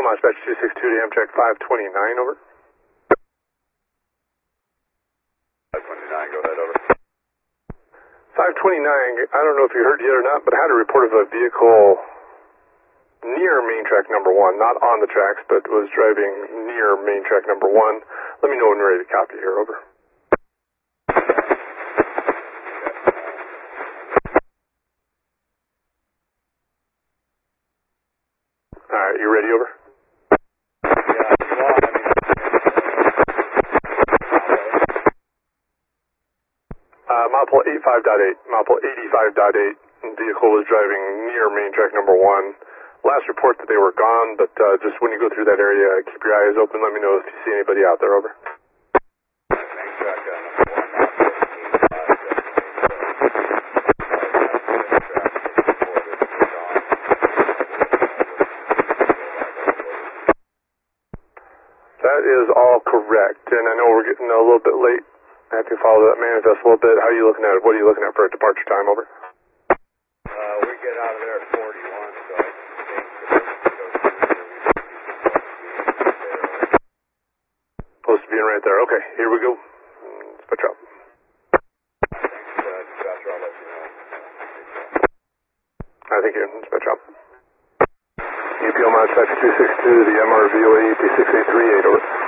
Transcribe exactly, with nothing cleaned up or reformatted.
Mod Dispatch two six two to Amtrak five twenty-nine, over. five twenty-nine, go ahead, over. five twenty-nine, I don't know if you heard yet or not, but I had a report of a vehicle near main track number one, not on the tracks, but was driving near main track number one. Let me know when you're ready to copy here, over. Alright, you ready, over? Uh, Mopple eighty-five point eight, Mopple eighty-five point eight, vehicle was driving near main track number one. Last report that they were gone, but uh, just when you go through that area, keep your eyes open. Let me know if you see anybody out there, over. Main track, uh, number one, Mopple That is all correct, and I know we're getting a little bit late. I have to follow that manifest a little bit. How are you looking at it? What are you looking at for a departure time, over? Uh, we get out of there at forty-one, so I think Supposed to be in right there. Okay, here we go. Dispatch out. thanks, uh, dispatcher, I'll let you know. I think you're dispatch out. U P L Mod Dispatch two six two, the M R V O A E P six eight three eight, over.